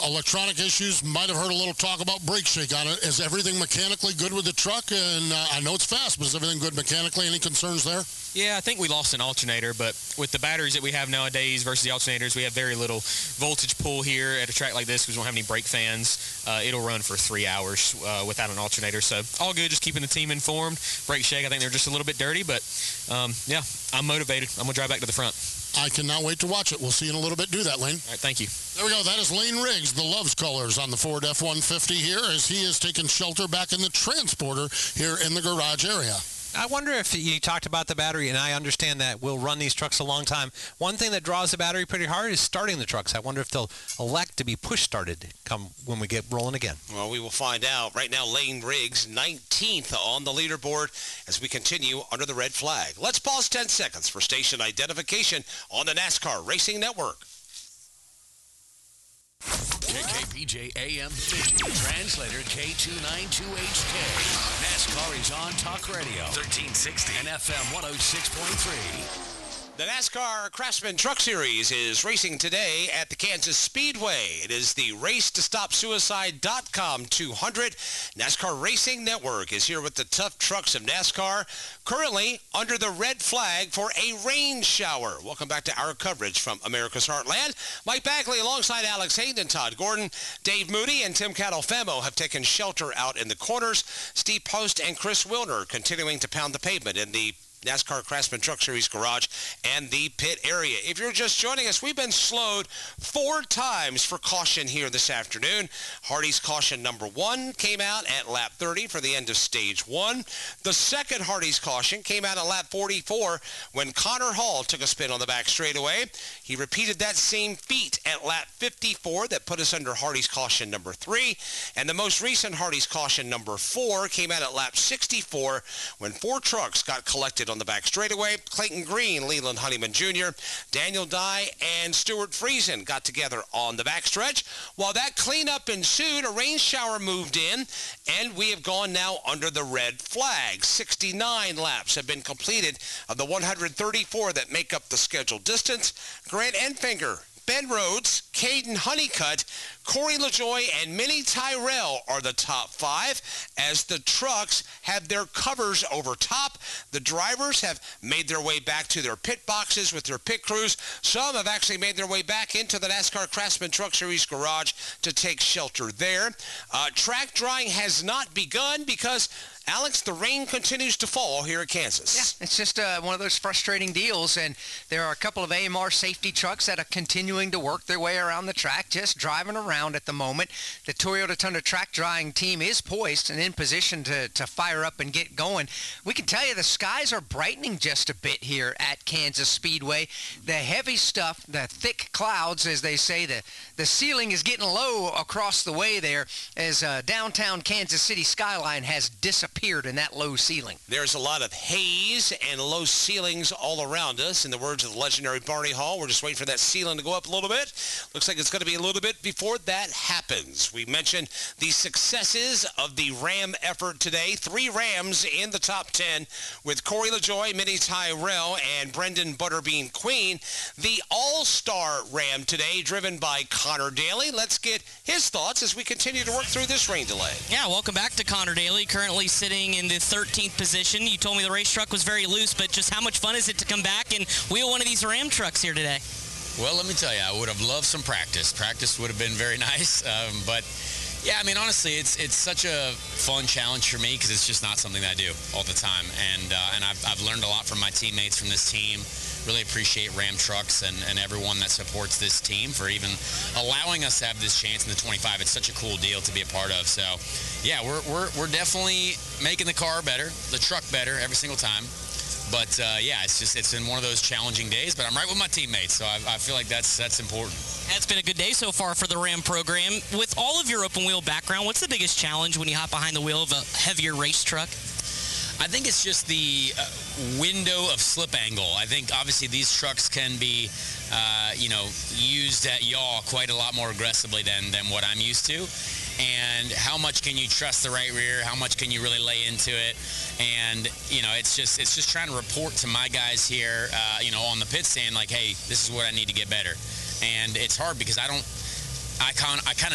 electronic issues. Might have heard a little talk about brake shake on it. Is everything mechanically good with the truck? And I know it's fast, but is everything good mechanically? Any concerns there? Yeah, I think we lost an alternator, but with the batteries that we have nowadays versus the alternators, we have very little voltage pull here at a track like this because we don't have any brake fans. It'll run for 3 hours without an alternator. So all good, just keeping the team informed. Brake shake, I think they're just a little bit dirty, but yeah, I'm motivated. I'm going to drive back to the front. I cannot wait to watch it. We'll see you in a little bit. Do that, Lane. All right, thank you. There we go. That is Lane Riggs, the Loves Colors on the Ford F-150 here, as he has taken shelter back in the Transporter here in the garage area. I wonder if you talked about the battery, and I understand that we'll run these trucks a long time. One thing that draws the battery pretty hard is starting the trucks. I wonder if they'll elect to be push-started come when we get rolling again. Well, we will find out. Right now, Lane Riggs, 19th on the leaderboard as we continue under the red flag. Let's pause 10 seconds for station identification on the NASCAR Racing Network. KKPJ AM Bemidji, translator K292HK. NASCAR is on Talk Radio, 1360 and FM 106.3. The NASCAR Craftsman Truck Series is racing today at the Kansas Speedway. It is the RaceToStopSuicide.com 200. NASCAR Racing Network is here with the tough trucks of NASCAR, currently under the red flag for a rain shower. Welcome back to our coverage from America's Heartland. Mike Bagley alongside Alex Hayden, Todd Gordon, Dave Moody, and Tim Catalfamo have taken shelter out in the corners. Steve Post and Chris Wilner continuing to pound the pavement in the NASCAR Craftsman Truck Series garage and the pit area. If you're just joining us, we've been slowed 4 times for caution here this afternoon. Hardy's caution number 1 came out at lap 30 for the end of stage 1. The second Hardy's caution came out at lap 44 when Connor Hall took a spin on the back straightaway. He repeated that same feat at lap 54 that put us under Hardy's caution number 3. And the most recent Hardy's caution number 4 came out at lap 64 when 4 trucks got collected on the back straightaway. Clayton Green, Leland Honeyman Jr., Daniel Dye, and Stuart Friesen got together on the backstretch. While that cleanup ensued, a rain shower moved in, and we have gone now under the red flag. 69 laps have been completed of the 134 that make up the scheduled distance. Grant Enfinger, Ben Rhodes, Caden Honeycutt, Corey LaJoie, and Minnie Tyrell are the top 5 as the trucks have their covers over top. The drivers have made their way back to their pit boxes with their pit crews. Some have actually made their way back into the NASCAR Craftsman Truck Series garage to take shelter there. Track drying has not begun because, Alex, the rain continues to fall here at Kansas. Yeah, it's just one of those frustrating deals, and there are a couple of AMR safety trucks that are continuing to work their way around the track, just driving around at the moment. The Toyota Tundra track drying team is poised and in position to fire up and get going. We can tell you the skies are brightening just a bit here at Kansas Speedway. The heavy stuff, the thick clouds, as they say, the ceiling is getting low across the way there as downtown Kansas City skyline has disappeared in that low ceiling. There's a lot of haze and low ceilings all around us. In the words of the legendary Barney Hall, we're just waiting for that ceiling to go up a little bit. Looks like it's going to be a little bit before that happens. We mentioned the successes of the Ram effort today. 3 Rams in the top 10 with Corey LaJoie, Minnie Tyrell, and Brendan Butterbean Queen. The all-star Ram today driven by Connor Daly. Let's get his thoughts as we continue to work through this rain delay. Yeah, welcome back to Connor Daly, currently sitting in the 13th position. You told me the race truck was very loose, but just how much fun is it to come back and wheel one of these Ram trucks here today? Well, let me tell you, I would have loved some practice. Practice would have been very nice, but yeah, I mean, honestly, it's such a fun challenge for me because it's just not something that I do all the time, and I've learned a lot from my teammates from this team. Really appreciate Ram Trucks and everyone that supports this team for even allowing us to have this chance in the 25. It's such a cool deal to be a part of. So, yeah, we're definitely making the car better, the truck better every single time. But, yeah, it's been one of those challenging days, but I'm right with my teammates, so I feel like that's important. It's been a good day so far for the Ram program. With all of your open-wheel background, what's the biggest challenge when you hop behind the wheel of a heavier race truck? I think it's just the window of slip angle. I think obviously these trucks can be, used at yaw quite a lot more aggressively than what I'm used to. And how much can you trust the right rear? How much can you really lay into it? And it's just trying to report to my guys here, on the pit stand, like, hey, this is what I need to get better. And it's hard because I kind of